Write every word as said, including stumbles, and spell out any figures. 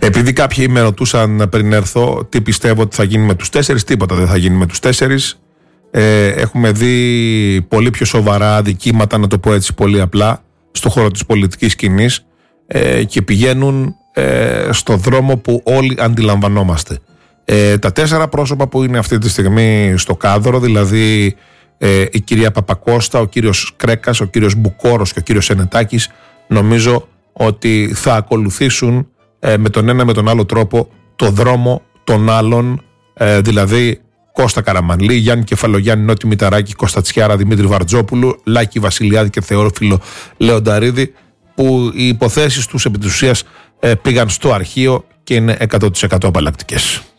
Επειδή κάποιοι με ρωτούσαν πριν έρθω τι πιστεύω ότι θα γίνει με τους τέσσερις, τίποτα δεν θα γίνει με τους τέσσερις. Ε, έχουμε δει πολύ πιο σοβαρά αδικήματα, να το πω έτσι πολύ απλά, στο χώρο της πολιτικής σκηνής ε, και πηγαίνουν ε, στο δρόμο που όλοι αντιλαμβανόμαστε. Ε, τα τέσσερα πρόσωπα που είναι αυτή τη στιγμή στο κάδρο, δηλαδή ε, η κυρία Παπακώστα, ο κύριος Κρέκας, ο κύριος Μπουκόρος και ο κύριος Σενετάκης, νομίζω ότι θα ακολουθήσουν ε, με τον ένα με τον άλλο τρόπο το δρόμο των άλλων, ε, δηλαδή Κώστα Καραμανλή, Γιάννη Κεφαλογιάννη, Νότι Μηταράκη, Κωνστατσιάρα, Δημήτρη Βαρτζόπουλου, Λάκη Βασιλιάδη και Θεόφιλο Λεονταρίδη, που οι υποθέσεις τους επί της ουσίας ε, πήγαν στο αρχείο και είναι εκατό τοις εκατό απαλλακτικές.